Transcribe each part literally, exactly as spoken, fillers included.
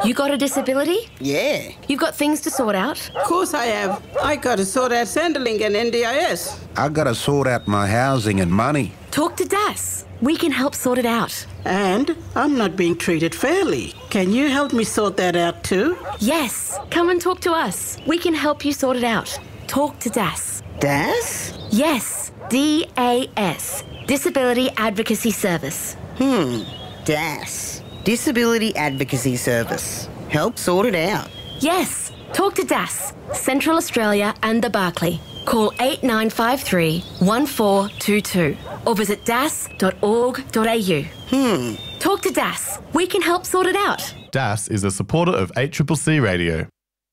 You got a disability? Yeah. You've got things to sort out? Of course I have. I got to sort out Centrelink and N D I S. I got to sort out my housing and money. Talk to D A S. We can help sort it out. And I'm not being treated fairly. Can you help me sort that out too? Yes. Come and talk to us. We can help you sort it out. Talk to D A S. D A S? Yes. D A S. Disability Advocacy Service. Hmm. D A S. Disability Advocacy Service. Help sort it out. Yes. Talk to D A S. Central Australia and the Barclay. Call eight nine five three, one four two two or visit d a s dot org dot a u. Hmm. Talk to D A S. We can help sort it out. D A S is a supporter of eight C C C Radio.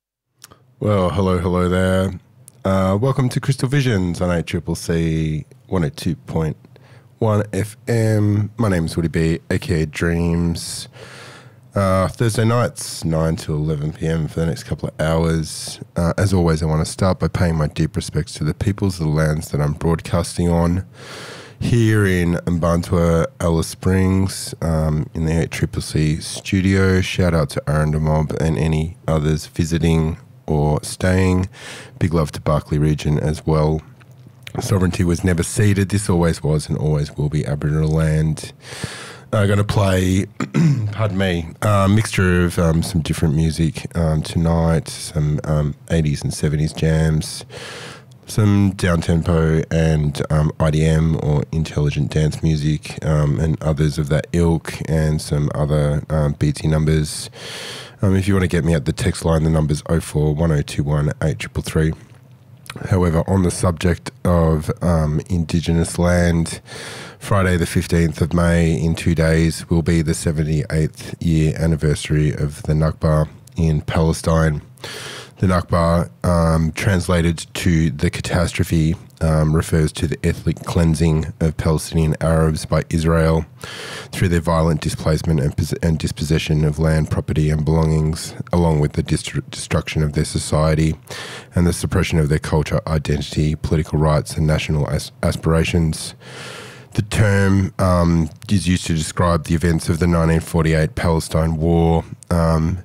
Well, hello, hello there. Uh, welcome to Crystal Visions on eight C C C one oh two point one F M. My name is Woody B, aka Dreams. Uh, Thursday nights, nine to eleven p m for the next couple of hours. Uh, as always, I want to start by paying my deep respects to the peoples of the lands that I'm broadcasting on. Here in Mbantua, Alice Springs, um, in the eight C C C studio. Shout out to Aranda Mob and any others visiting or staying. Big love to Barclay region as well. Sovereignty was never ceded. This always was and always will be Aboriginal land. I'm going to play, pardon me, a mixture of um, some different music um, tonight, some um, eighties and seventies jams, some down-tempo and um, I D M or intelligent dance music um, and others of that ilk, and some other um, beatsy numbers. Um, if you want to get me at the text line, the number's oh four one oh two one eight three three three. However, on the subject of um, Indigenous land, Friday the fifteenth of May, in two days, will be the seventy-eighth year anniversary of the Nakba in Palestine. The Nakba, um, translated to the catastrophe, um, refers to the ethnic cleansing of Palestinian Arabs by Israel through their violent displacement and, pos- and dispossession of land, property and belongings, along with the dist- destruction of their society and the suppression of their culture, identity, political rights and national as- aspirations. The term um, is used to describe the events of the nineteen forty-eight Palestine War, um,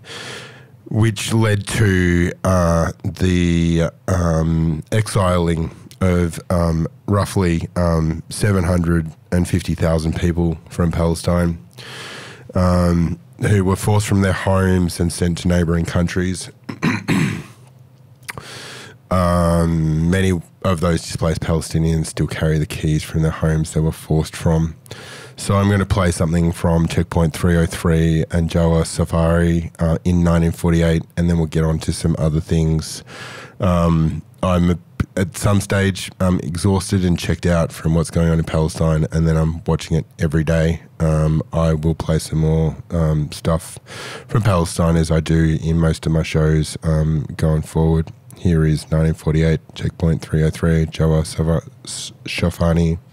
which led to uh, the um, exiling of um, roughly um, seven hundred fifty thousand people from Palestine, um, who were forced from their homes and sent to neighbouring countries. um, many of those displaced Palestinians still carry the keys from their homes they were forced from. So I'm going to play something from Checkpoint three oh three and Jawa Safari uh, in nineteen forty-eight, and then we'll get on to some other things. Um, I'm a, at some stage um, exhausted and checked out from what's going on in Palestine, and then I'm watching it every day. Um, I will play some more um, stuff from Palestine, as I do in most of my shows um, going forward. Here is nineteen forty-eight, Checkpoint three oh three, Jawa Safari.